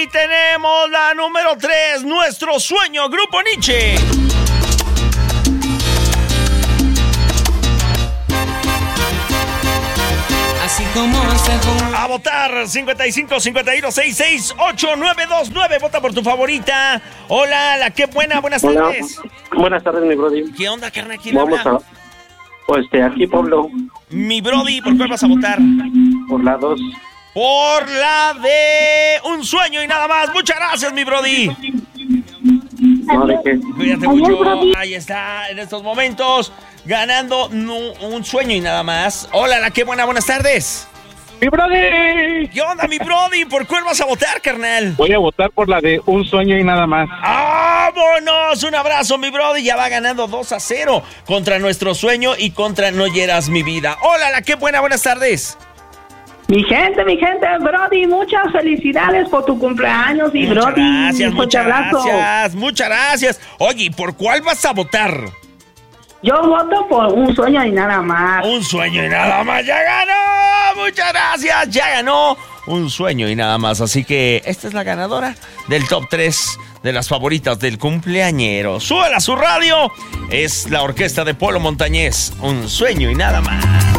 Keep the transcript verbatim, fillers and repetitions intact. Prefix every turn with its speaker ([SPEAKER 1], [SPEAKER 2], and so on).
[SPEAKER 1] Y tenemos la número tres, Nuestro Sueño, Grupo Nietzsche.
[SPEAKER 2] Así como se
[SPEAKER 1] A votar, cincuenta y cinco, cincuenta y uno, sesenta y seis, ocho nueve dos nueve. Vota por tu favorita. Hola, la qué buena, buenas
[SPEAKER 3] Hola.
[SPEAKER 1] tardes.
[SPEAKER 3] Buenas tardes, mi brody.
[SPEAKER 1] ¿Qué onda, carnal? ¿Quién
[SPEAKER 3] Vamos
[SPEAKER 1] habla?
[SPEAKER 3] a... Pues de aquí, Pablo,
[SPEAKER 1] Mi brody, ¿por cuál vas a votar?
[SPEAKER 3] por la dos.
[SPEAKER 1] Por la de Un Sueño y nada más. Muchas gracias, mi brody.
[SPEAKER 3] No, de qué.
[SPEAKER 1] Cuídate mucho. Ahí está, en estos momentos, ganando nu- Un Sueño y nada más. Hola, la qué buena, buenas tardes.
[SPEAKER 4] ¡Mi brody!
[SPEAKER 1] ¿Qué onda, mi brody? ¿Por cuál vas a votar, carnal?
[SPEAKER 4] Voy a votar por la de Un Sueño y nada más.
[SPEAKER 1] ¡Vámonos! Un abrazo, mi brody. Ya va ganando dos a cero contra Nuestro Sueño y contra No Hieras Mi Vida. Hola, la qué buena, buenas tardes.
[SPEAKER 5] Mi gente, mi gente, Brody, muchas felicidades por tu cumpleaños y
[SPEAKER 1] Muchas
[SPEAKER 5] Brody,
[SPEAKER 1] gracias,
[SPEAKER 5] un fuerte
[SPEAKER 1] muchas
[SPEAKER 5] abrazo.
[SPEAKER 1] gracias, muchas gracias. Oye, ¿y por cuál vas a votar?
[SPEAKER 5] Yo voto por Un Sueño y nada más.
[SPEAKER 1] Un Sueño y nada más, ya ganó. Muchas gracias, ya ganó Un Sueño y nada más. Así que esta es la ganadora del top tres de las favoritas del cumpleañero. Súbela a su radio. Es la orquesta de Polo Montañés. Un Sueño y nada más.